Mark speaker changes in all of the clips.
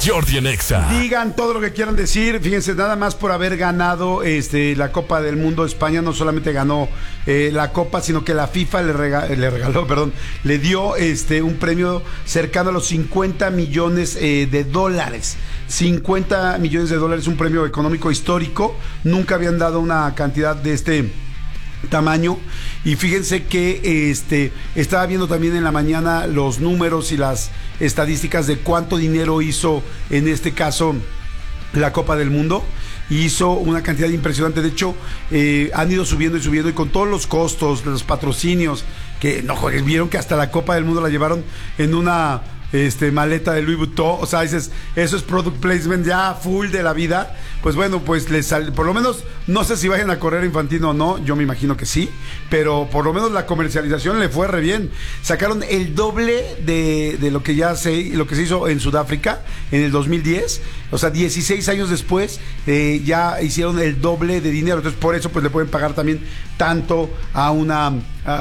Speaker 1: Jordi en Exa.
Speaker 2: Digan todo lo que quieran decir. Fíjense, nada más por haber ganado la Copa del Mundo. España no solamente ganó la Copa, sino que la FIFA le dio un premio cercano a los 50 millones de dólares. 50 millones de dólares, un premio económico histórico. Nunca habían dado una cantidad de este tamaño. Y fíjense que estaba viendo también en la mañana los números y las estadísticas de cuánto dinero hizo en este caso la Copa del Mundo. Hizo una cantidad impresionante. De hecho, han ido subiendo y con todos los costos, los patrocinios, que no juegues, vieron que hasta la Copa del Mundo la llevaron en una maleta de Louis Vuitton. O sea, dices, eso es product placement ya full de la vida. Pues bueno, pues les sale, por lo menos, no sé si vayan a correr Infantino o no, yo me imagino que sí, pero por lo menos la comercialización le fue re bien. Sacaron el doble de lo que lo que se hizo en Sudáfrica en el 2010. O sea, 16 años después ya hicieron el doble de dinero. Entonces, por eso pues le pueden pagar también tanto a una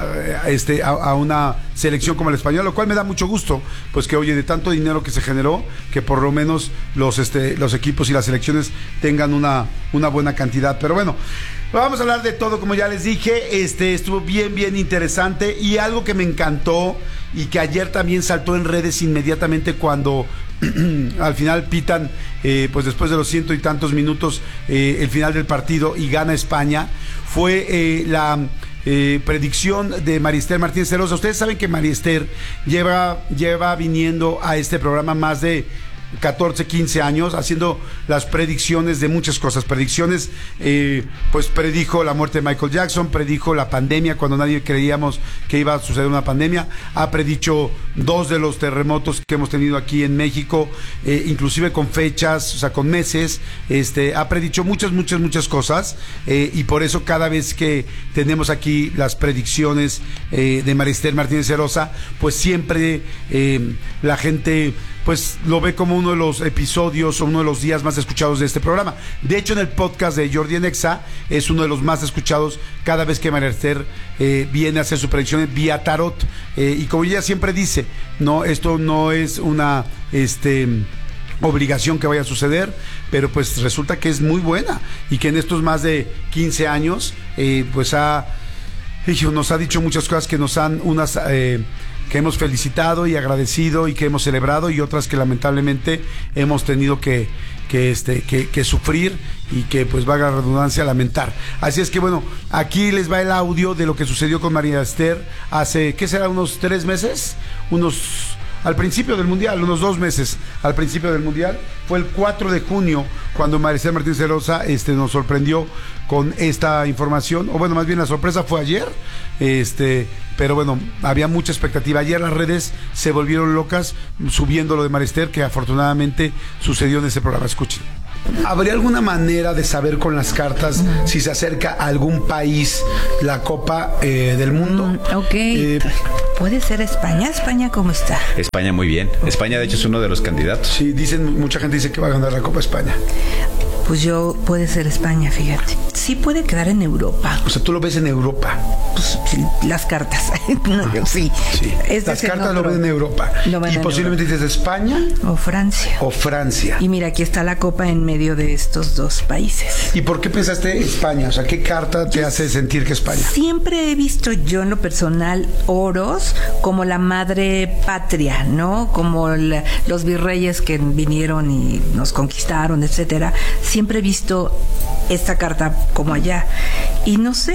Speaker 2: selección como la española, lo cual me da mucho gusto, pues que oye, de tanto dinero que se generó, que por lo menos los equipos y las selecciones tengan una buena cantidad. Pero bueno, vamos a hablar de todo, como ya les dije. Estuvo bien interesante, y algo que me encantó y que ayer también saltó en redes inmediatamente cuando al final pitan, pues después de los 100 y tantos minutos, el final del partido y gana España, fue la predicción de María Esther Martínez Erosa. Ustedes saben que María Esther lleva viniendo a este programa más de 14, 15 años haciendo las predicciones de muchas cosas. Predicciones, pues predijo la muerte de Michael Jackson, predijo la pandemia cuando nadie creíamos que iba a suceder una pandemia, ha predicho 2 de los terremotos que hemos tenido aquí en México, inclusive con fechas, o sea, con meses. Ha predicho muchas cosas, y por eso cada vez que tenemos aquí las predicciones de María Esther Martínez Erosa, pues siempre la gente pues lo ve como uno de los episodios o uno de los días más escuchados de este programa. De hecho, en el podcast de Jordi en Exa es uno de los más escuchados cada vez que María Esther viene a hacer sus predicciones vía tarot, y como ella siempre dice, no, esto no es una obligación que vaya a suceder, pero pues resulta que es muy buena, y que en estos más de 15 años pues nos ha dicho muchas cosas que nos han que hemos felicitado y agradecido y que hemos celebrado, y otras que lamentablemente hemos tenido que sufrir y que, pues, valga la redundancia, lamentar. Así es que bueno, aquí les va el audio de lo que sucedió con María Esther hace, ¿qué será? Unos 3 meses, al principio del Mundial, unos 2 meses al principio del Mundial. Fue el 4 de junio cuando María Esther Martínez Erosa nos sorprendió con esta información, o bueno, más bien la sorpresa fue ayer, pero bueno, había mucha expectativa. Ayer las redes se volvieron locas subiendo lo de María Esther, que afortunadamente sucedió en ese programa. Escuchen. ¿Habría alguna manera de saber con las cartas si se acerca a algún país la Copa del Mundo?
Speaker 3: Ok. ¿Puede ser España? ¿España cómo está?
Speaker 4: España muy bien. España, de hecho, es uno de los candidatos.
Speaker 2: Sí, mucha gente dice que va a ganar la Copa España.
Speaker 3: Pues puede ser España, fíjate. Sí puede quedar en Europa.
Speaker 2: O sea, tú lo ves en Europa.
Speaker 3: Pues sí, las cartas. No, sí.
Speaker 2: Las cartas lo ven en Europa. Y posiblemente dices España
Speaker 3: o
Speaker 2: Francia.
Speaker 3: Y mira, aquí está la Copa en medio de estos 2 países.
Speaker 2: ¿Y por qué pensaste España? O sea, ¿qué carta te hace sentir que España?
Speaker 3: Siempre he visto yo en lo personal oros como la madre patria, ¿no? Como los virreyes que vinieron y nos conquistaron, etcétera. Siempre he visto esta carta como allá, y no sé,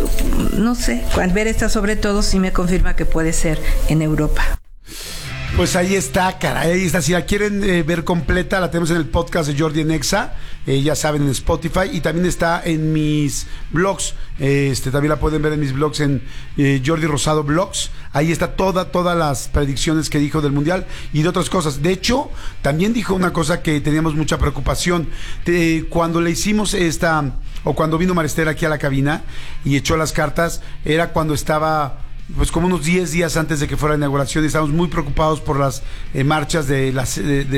Speaker 3: al ver esta sobre todo sí me confirma que puede ser en Europa.
Speaker 2: Pues ahí está, caray, ahí está. Si la quieren ver completa, la tenemos en el podcast de Jordi en Exa, ya saben, en Spotify, y también está en mis blogs. También la pueden ver en mis blogs, en Jordi Rosado Blogs. Ahí está todas las predicciones que dijo del Mundial y de otras cosas. De hecho, también dijo una cosa que teníamos mucha preocupación. Cuando le hicimos cuando vino María Esther aquí a la cabina y echó las cartas, era cuando estaba, pues, como unos 10 días antes de que fuera la inauguración, y estábamos muy preocupados por las marchas de la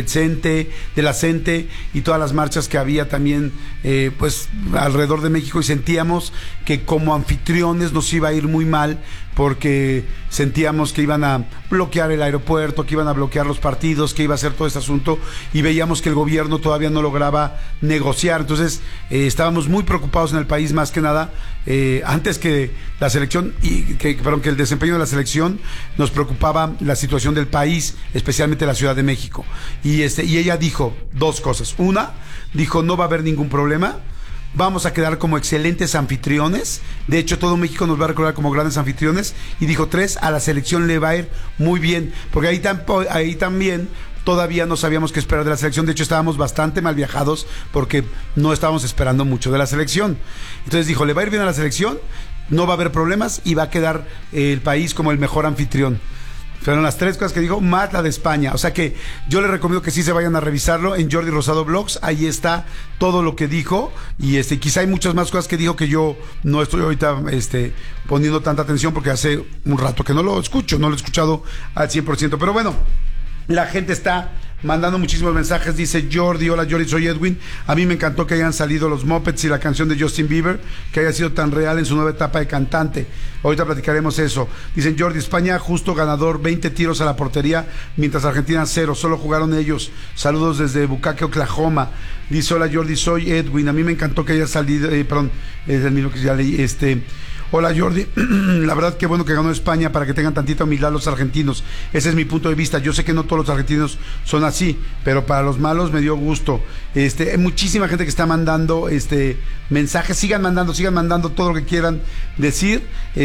Speaker 2: CENTE y todas las marchas que había también pues alrededor de México, y sentíamos que como anfitriones nos iba a ir muy mal, porque sentíamos que iban a bloquear el aeropuerto, que iban a bloquear los partidos, que iba a ser todo este asunto, y veíamos que el gobierno todavía no lograba negociar. Entonces estábamos muy preocupados en el país, más que nada, antes que la selección, que el desempeño de la selección, nos preocupaba la situación del país, especialmente la Ciudad de México. Y ella dijo dos cosas. Una, dijo, no va a haber ningún problema, vamos a quedar como excelentes anfitriones. De hecho, todo México nos va a recordar como grandes anfitriones. Y dijo, 3, a la selección le va a ir muy bien, porque ahí también todavía no sabíamos qué esperar de la selección. De hecho, estábamos bastante mal viajados porque no estábamos esperando mucho de la selección. Entonces dijo, le va a ir bien a la selección, no va a haber problemas y va a quedar el país como el mejor anfitrión. Fueron las 3 cosas que dijo, más la de España. O sea que yo les recomiendo que sí se vayan a revisarlo en Jordi Rosado Blogs. Ahí está todo lo que dijo. Y quizá hay muchas más cosas que dijo que yo no estoy ahorita poniendo tanta atención porque hace un rato que no lo escucho. No lo he escuchado al 100%. Pero bueno, la gente está mandando muchísimos mensajes. Dice Jordi, hola Jordi, soy Edwin. A mí me encantó que hayan salido los Muppets y la canción de Justin Bieber, que haya sido tan real en su nueva etapa de cantante. Ahorita platicaremos eso. Dicen Jordi, España justo ganador, 20 tiros a la portería, mientras Argentina 0, solo jugaron ellos. Saludos desde Bucaque, Oklahoma. Dice, hola Jordi, soy Edwin. A mí me encantó que haya salido, perdón, es el mismo que ya leí, hola Jordi, la verdad que bueno que ganó España para que tengan tantita humildad los argentinos. Ese es mi punto de vista. Yo sé que no todos los argentinos son así, pero para los malos me dio gusto. Hay muchísima gente que está mandando mensajes. Sigan mandando todo lo que quieran decir,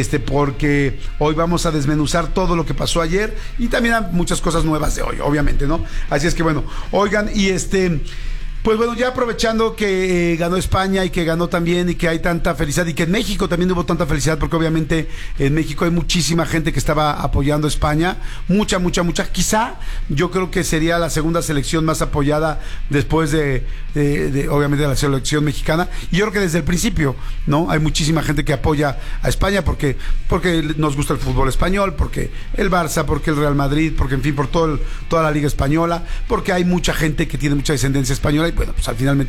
Speaker 2: porque hoy vamos a desmenuzar todo lo que pasó ayer y también hay muchas cosas nuevas de hoy, obviamente, ¿no? Así es que bueno, oigan, y pues bueno, ya aprovechando que ganó España y que ganó también y que hay tanta felicidad y que en México también hubo tanta felicidad, porque obviamente en México hay muchísima gente que estaba apoyando a España, mucha, quizá yo creo que sería la segunda selección más apoyada después de obviamente de la selección mexicana, y yo creo que desde el principio, ¿no? Hay muchísima gente que apoya a España porque nos gusta el fútbol español, porque el Barça, porque el Real Madrid, porque en fin, por toda la liga española, porque hay mucha gente que tiene mucha descendencia española. Bueno, pues al final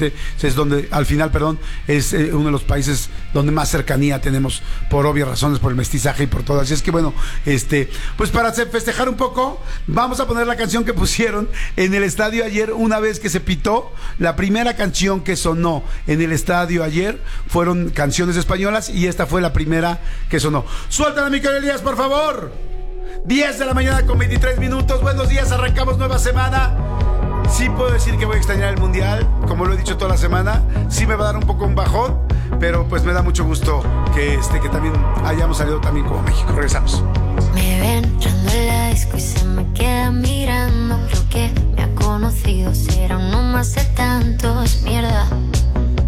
Speaker 2: es uno de los países donde más cercanía tenemos, por obvias razones, por el mestizaje y por todo. Así es que bueno, pues para festejar un poco, vamos a poner la canción que pusieron en el estadio ayer, una vez que se pitó. La primera canción que sonó en el estadio ayer fueron canciones españolas y esta fue la primera que sonó. Suéltala, mi querido Elías, por favor. 10 de la mañana con 23 minutos. Buenos días, arrancamos nueva semana. Sí puedo decir que voy a extrañar el Mundial, como lo he dicho toda la semana. Sí me va a dar un poco un bajón, pero pues me da mucho gusto que también hayamos salido también como México. Regresamos.
Speaker 1: Me ven entrando en la disco y se me queda mirando. Creo que me ha conocido, será uno más de tantos.